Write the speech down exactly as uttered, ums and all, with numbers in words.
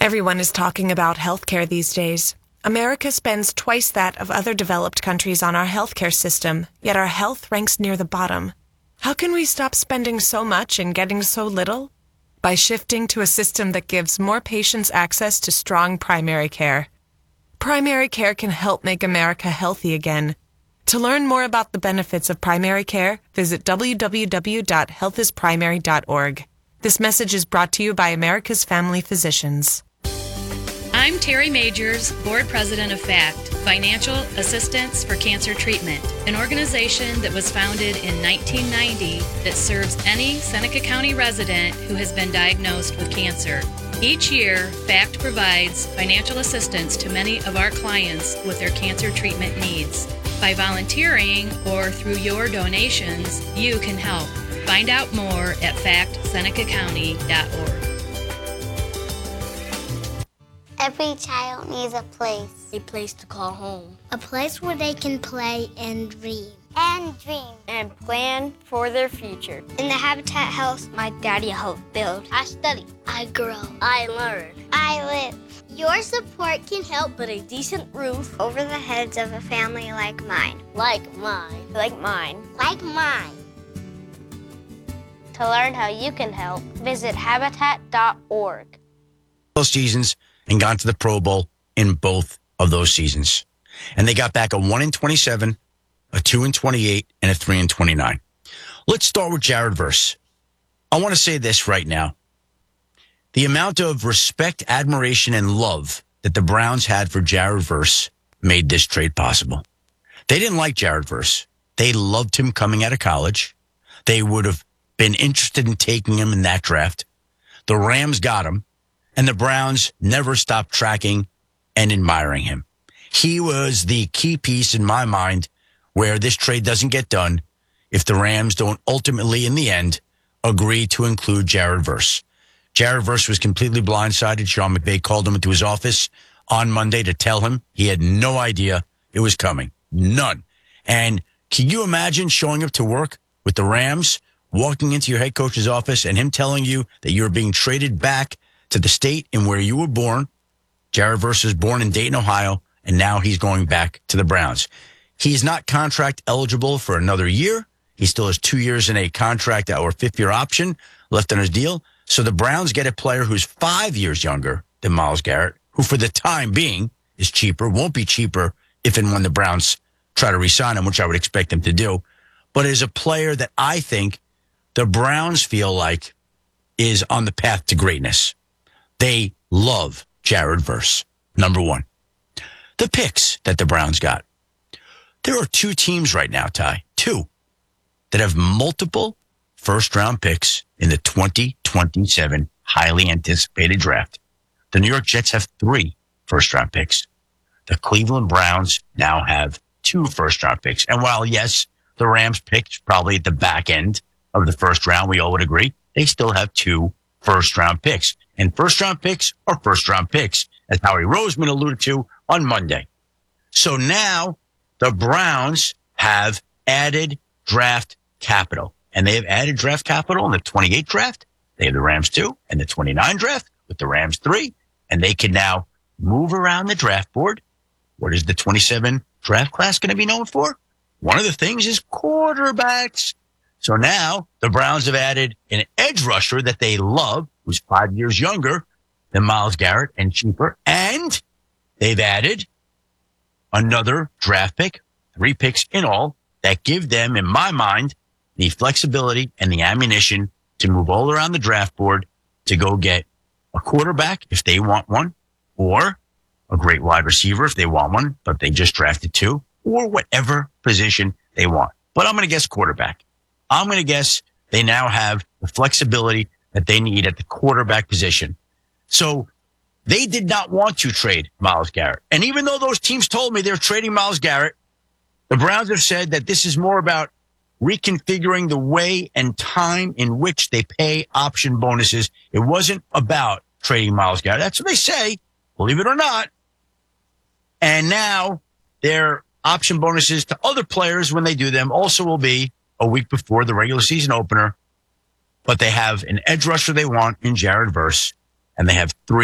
Everyone is talking about healthcare these days. America spends twice that of other developed countries on our healthcare system, yet our health ranks near the bottom. How can we stop spending so much and getting so little? By shifting to a system that gives more patients access to strong primary care. Primary care can help make America healthy again. To learn more about the benefits of primary care, visit w w w dot health is primary dot org. This message is brought to you by America's Family Physicians. I'm Terry Majors, Board President of FACT, Financial Assistance for Cancer Treatment, an organization that was founded in nineteen ninety that serves any Seneca County resident who has been diagnosed with cancer. Each year, FACT provides financial assistance to many of our clients with their cancer treatment needs. By volunteering or through your donations, you can help. Find out more at fact seneca county dot org. Every child needs a place. A place to call home. A place where they can play and dream. And dream. And plan for their future. In the Habitat house, my daddy helped build. I study. I grow. I learn. I live. Your support can help but a decent roof over the heads of a family like mine. Like mine. Like mine. Like mine. To learn how you can help, visit habitat dot org. Those seasons and gone to the Pro Bowl in both of those seasons. And they got back a one and twenty-seven, a two and twenty-eight, and a three and twenty-nine. Let's start with Jared Verse. I want to say this right now. The amount of respect, admiration, and love that the Browns had for Jared Verse made this trade possible. They didn't like Jared Verse. They loved him coming out of college. They would have been interested in taking him in that draft. The Rams got him, and the Browns never stopped tracking and admiring him. He was the key piece in my mind where this trade doesn't get done if the Rams don't ultimately, in the end, agree to include Jared Verse. Jared Verse was completely blindsided. Sean McVay called him into his office on Monday to tell him he had no idea it was coming. None. And can you imagine showing up to work with the Rams, walking into your head coach's office and him telling you that you're being traded back to the state in where you were born? Jared Verse was born in Dayton, Ohio, and now he's going back to the Browns. He's not contract eligible for another year. He still has two years in a contract or fifth year option left on his deal. So the Browns get a player who's five years younger than Myles Garrett, who for the time being is cheaper, won't be cheaper if and when the Browns try to re-sign him, which I would expect them to do, but is a player that I think the Browns feel like is on the path to greatness. They love Jared Verse, number one. The picks that the Browns got. There are two teams right now, Ty, two, that have multiple first-round picks in the twenty twenty-seven highly anticipated draft. The New York Jets have three first-round picks. The Cleveland Browns now have two first-round picks. And while, yes, the Rams picked probably at the back end of the first round, we all would agree, they still have two first-round picks. And first-round picks are first-round picks, as Howie Roseman alluded to on Monday. So now the Browns have added draft capital. And they have added draft capital in the twenty-eight draft. They have the Rams two and the twenty-nine draft with the Rams three. And they can now move around the draft board. What is the twenty-seven draft class going to be known for? One of the things is quarterbacks. So now the Browns have added an edge rusher that they love, who's five years younger than Myles Garrett and cheaper. And they've added another draft pick, three picks in all, that give them, in my mind, the flexibility and the ammunition to move all around the draft board to go get a quarterback if they want one, or a great wide receiver if they want one, but they just drafted two, or whatever position they want. But I'm going to guess quarterback. I'm going to guess they now have the flexibility that they need at the quarterback position. So they did not want to trade Myles Garrett. And even though those teams told me they're trading Myles Garrett, the Browns have said that this is more about reconfiguring the way and time in which they pay option bonuses. It wasn't about trading Myles Garrett. That's what they say, believe it or not. And now their option bonuses to other players when they do them also will be a week before the regular season opener. But they have an edge rusher they want in Jared Verse, and they have three